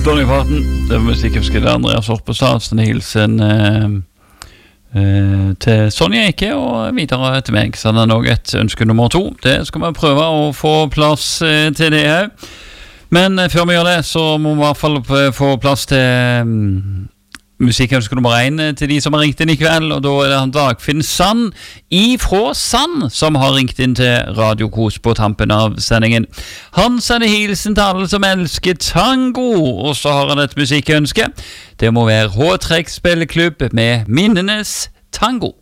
Donny Parton, det var musikkhusker det Andreas Horpestad, sånn hilsen til Sonja Eike og videre til meg. Så det nok et ønske nummer 2. Det skal vi prøve å få plass til det her. Men før vi gjør det, så må vi I hvert fall få plass til musikkønske nummer 1 til de som har ringt inn I kveld, og da det han Dagfinn Sand ifra Sand som har ringt inn til Radio Kos på tampen av sendingen. Han sender hilsen til alle som elsker tango, og så har han et musikkønske. Det må være H-Trekk spilleklubb med Minnenes Tango.